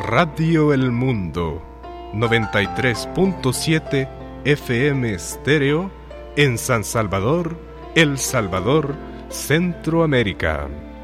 Radio El Mundo, 93.7 FM estéreo en San Salvador, El Salvador, Centroamérica.